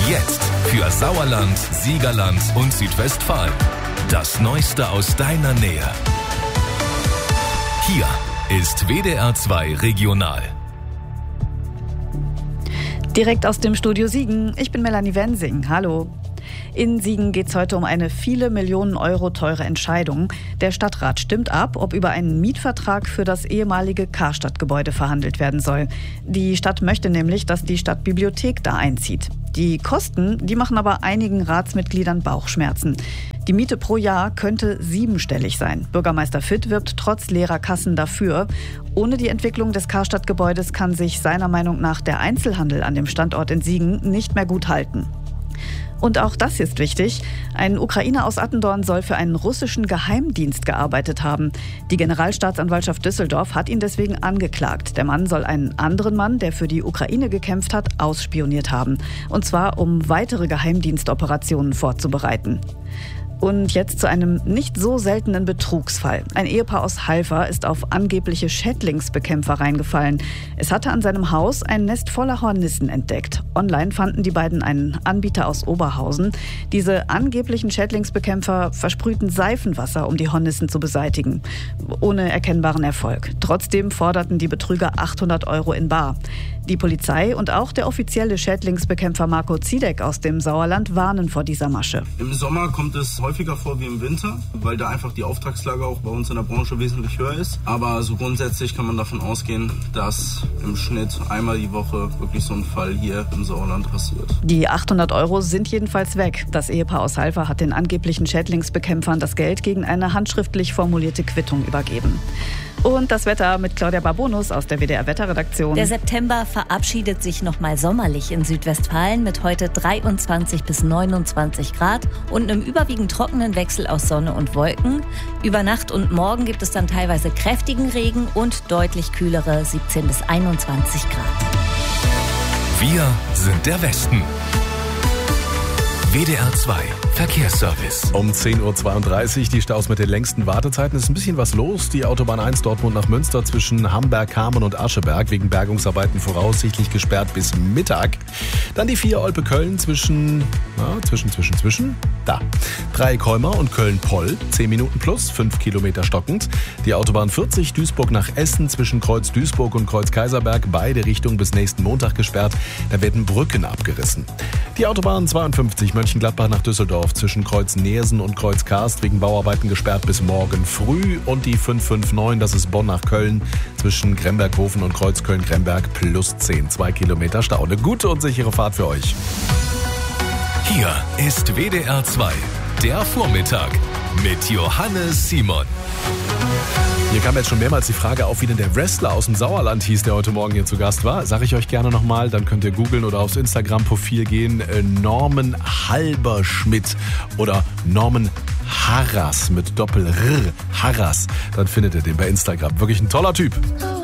Jetzt für Sauerland, Siegerland und Südwestfalen. Das Neueste aus deiner Nähe. Hier ist WDR 2 Regional. Direkt aus dem Studio Siegen. Ich bin Melanie Wensing. Hallo. In Siegen geht es heute um eine viele Millionen Euro teure Entscheidung. Der Stadtrat stimmt ab, ob über einen Mietvertrag für das ehemalige Karstadt-Gebäude verhandelt werden soll. Die Stadt möchte nämlich, dass die Stadtbibliothek da einzieht. Die Kosten, die machen aber einigen Ratsmitgliedern Bauchschmerzen. Die Miete pro Jahr könnte 7-stellig sein. Bürgermeister Fitt wirbt trotz leerer Kassen dafür. Ohne die Entwicklung des Karstadt-Gebäudes kann sich seiner Meinung nach der Einzelhandel an dem Standort in Siegen nicht mehr gut halten. Und auch das ist wichtig. Ein Ukrainer aus Attendorn soll für einen russischen Geheimdienst gearbeitet haben. Die Generalstaatsanwaltschaft Düsseldorf hat ihn deswegen angeklagt. Der Mann soll einen anderen Mann, der für die Ukraine gekämpft hat, ausspioniert haben. Und zwar, um weitere Geheimdienstoperationen vorzubereiten. Und jetzt zu einem nicht so seltenen Betrugsfall. Ein Ehepaar aus Halver ist auf angebliche Schädlingsbekämpfer reingefallen. Es hatte an seinem Haus ein Nest voller Hornissen entdeckt. Online fanden die beiden einen Anbieter aus Oberhausen. Diese angeblichen Schädlingsbekämpfer versprühten Seifenwasser, um die Hornissen zu beseitigen. Ohne erkennbaren Erfolg. Trotzdem forderten die Betrüger 800 € in bar. Die Polizei und auch der offizielle Schädlingsbekämpfer Marco Ziedek aus dem Sauerland warnen vor dieser Masche. Im Sommer kommt es häufiger vor wie im Winter, weil da einfach die Auftragslage auch bei uns in der Branche wesentlich höher ist. Aber so grundsätzlich kann man davon ausgehen, dass im Schnitt einmal die Woche wirklich so ein Fall hier im Sauerland passiert. Die 800 € sind jedenfalls weg. Das Ehepaar aus Halver hat den angeblichen Schädlingsbekämpfern das Geld gegen eine handschriftlich formulierte Quittung übergeben. Und das Wetter mit Claudia Barbonus aus der WDR-Wetterredaktion. Der September verabschiedet sich nochmal sommerlich in Südwestfalen mit heute 23 bis 29 Grad und einem überwiegend trockenen Wechsel aus Sonne und Wolken. Über Nacht und morgen gibt es dann teilweise kräftigen Regen und deutlich kühlere 17 bis 21 Grad. Wir sind der Westen. WDR 2 Verkehrsservice. Um 10.32 Uhr die Staus mit den längsten Wartezeiten. Ist ein bisschen was los. Die Autobahn 1 Dortmund nach Münster zwischen Hamberg, Kamen und Ascheberg wegen Bergungsarbeiten voraussichtlich gesperrt bis Mittag. Dann die 4 Olpe-Köln zwischen Dreieck-Heumar und Köln-Poll. 10 Minuten plus, 5 Kilometer stockend. Die Autobahn 40 Duisburg nach Essen zwischen Kreuz Duisburg und Kreuz Kaiserberg. Beide Richtungen bis nächsten Montag gesperrt. Da werden Brücken abgerissen. Die Autobahn 52 Mönchengladbach nach Düsseldorf zwischen Kreuz Neersen und Kreuz Karst wegen Bauarbeiten gesperrt bis morgen früh. Und die 559, das ist Bonn nach Köln, zwischen Gremberghofen und Kreuz Köln-Gremberg plus 10, 2 Kilometer Stau. Eine gute und sichere Fahrt für euch. Hier ist WDR 2, der Vormittag mit Johannes Simon. Hier kam jetzt schon mehrmals die Frage auf, wie denn der Wrestler aus dem Sauerland hieß, der heute Morgen hier zu Gast war. Sag ich euch gerne nochmal, dann könnt ihr googeln oder aufs Instagram-Profil gehen. Norman Halberschmidt oder Norman Harras mit Doppel-R. Harras. Dann findet ihr den bei Instagram. Wirklich ein toller Typ.